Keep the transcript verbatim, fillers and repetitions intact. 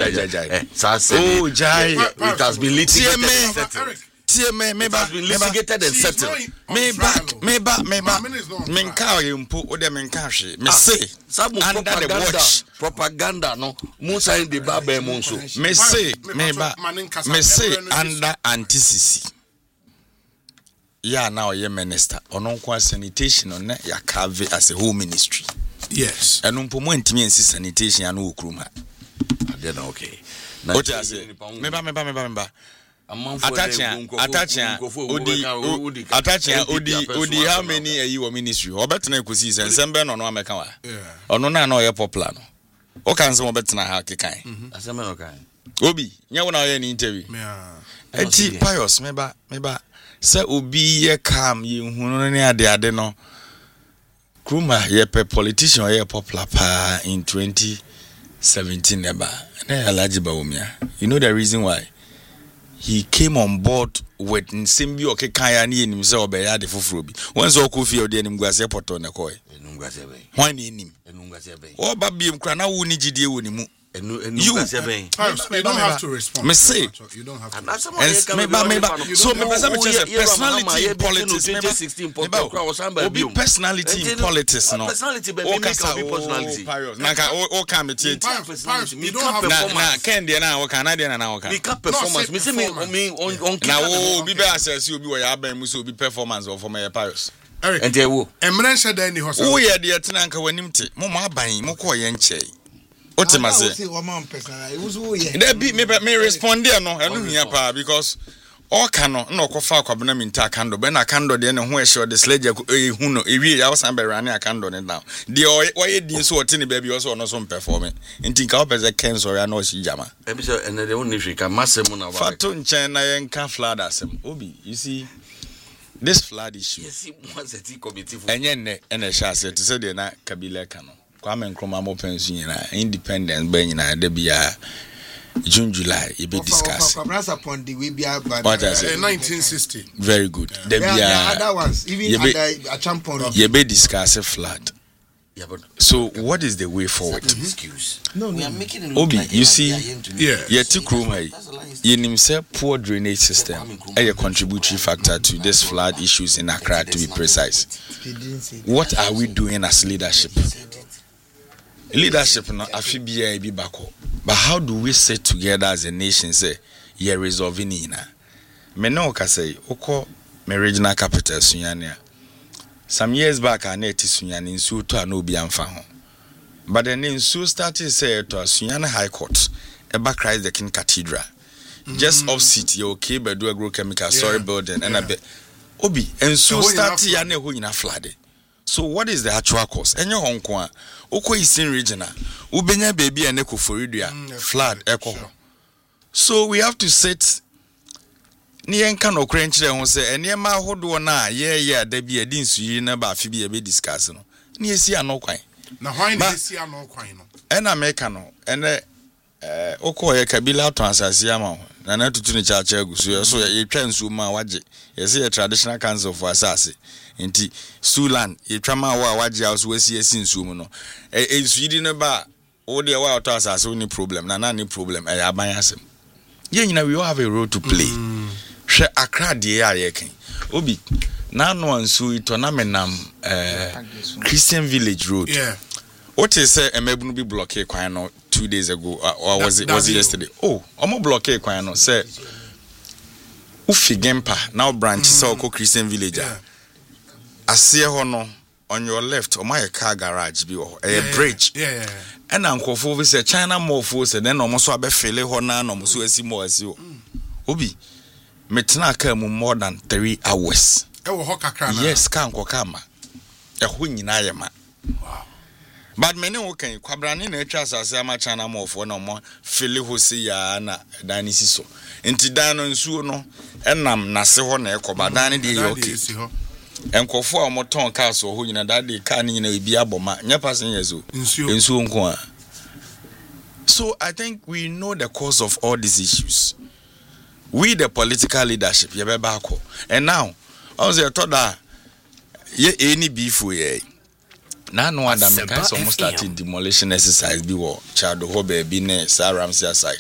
Oh, Jai, it has been litigated and settled. See me, me ba, me litigated and settled. Me back, me back, me back. Me nka you mpo, o de me nka hwe. Me say, under the watch, propaganda no. Mo sign the Baba mo so. Me say, me ba, me say under anti-C C. Yeah, now you're minister. Ono kwa sanitation on ya carve as a whole ministry. Yes. And umpo mo ntimi ensi sanitation ya no okruma. Then okay. What you say? Me ba me ba me ba me ba. Attaching, attaching, Odi, attaching, Odi, Odi, how many are you a ministry? Or better than Kusis and Semben on America? Or no, no, your popular. Or can some better than Haki kind? As a man, okay. Obi, you want any interview? Eti Pius, meba, meba, say Obi, ye calm, you who near the Adeno. Kruma, ye pe politician, ye popular pa in twenty seventeen, neba. You know the reason why? He came on board with Nsimbi or Kaya ni himself by the Fufrubi. Once all could feel the Nimgase Poto na koi. Why need him? Oh, Babi Mkrana wuni G wuni. You, you don't have to respond. Me say, you don't have to. Meba, meba. So, me personality in politics. Meba, obi personality in politics. No, personality, but me make a personality. Naka, o kamiti. Me can't performance. Na, Kendi na, o Canadian na, o Canadian. Me can't performance. Me say me, me on on. Na, o obi be assess you obi wa ya ben muso obi performance or for my Pius. Eric, ente wo. Emre said that ni hospital. Wo ye de tena nka wanimte. Mo mo aban, mo ko ye nche. What am I saying? There be me me respond there no. I don't hear pa because all cannot no ko fa kwabena minta kando. Be na kando de ne ho e show the sledge e hu no e wie ya wasan be rane akando ne down. De o ye din so ote ne baby also no so perform. Nti nka opese ken so ya no shi jama. E be so ene de won hwe ka masem na wa. Fato nchen na ye nka flood asem. Obi, you see this flood issue. Yes, once a committee for. Enye ne ene sha se to say de na Kabila kano. Kwame Nkrumah mo pension nyina independence ba nyina de bia June July e be discuss upon the we bia nineteen sixty very good de bia other ones even at a champion ye be discuss flood. Yeah, but so what is the way forward? Excuse. No, we are making it Obi, like you see, yeah, yeah, Tikrumah, you nimse poor drainage system, a contributory factor to this flood issues in Accra, to be precise. What are we doing as leadership? Leadership no afibia bi bako. But how do we sit together as a nation say ye resolving ina? Me no ka say okọ me regional capital Sunyania. Some years back I net Sunyani nsu to an obi amfa ho. But then nsu started say to Sunyani High Court eba Christ the King Cathedral. Mm-hmm. Just opposite your okay but do agrochemical yeah. sorry building and yeah. a bit obi nsu started ya na ho nyina flood. So what is the actual cause? Enye honko a okọ Eastern region a ubenya baby ene ko foridua flood eko. So we have to sit ni enka no krenchire ho se ene ma hodo na ye ye da bi edi nsuyi na ba afi bi e be discuss no. Ni esi anokwan. Na why ni esi anokwan no? Ena meka no ene eh okọ ye Kabila transasi ama na na tutu ni cha cha agusu so ye twa nsu ma waje. Ye se ye traditional council for asase. Nti Sulan ye twama wa waje house wesi esi nsu mu no e ensuyidi no ba wo de wa auto asase ni problem na na ni problem e aban asem ye nyina we all have a role to play hwe Accra de ya ye kan obi na no ansu ito na menam eh Christian Village Road yeah what is say emebunu bi block kwan no two days ago uh, or was it was it yesterday oh omo block kwan no say ufigempa now branch so ko Christian Village yeah. Asie ho no on your left o my car garage bi ho a bridge yeah yeah and ankofo we say China more fo say then no mo so abefele ho na no mo so asi mo asi o obi metena aka mu more than three hours e wo ho kakra na yes kan ko kama e ho nyina ye ma wow but many wo kan kwabrane na atwa asase ama China more fo no mo fele ho si ya na dan si so enti dan no nsuo no enam nase ho na ekoba dan ne de ye okay enkofo a moton car so ho nyina dade car ni nyina ebi aboma nya pasen yeso ensuo nko a. So I think we know the cause of all these issues. We the political leadership ye be back. And now I say to da ye any beef we na no adam guys almost started demolition exercise bi wo chado ho be bi ne saramsia side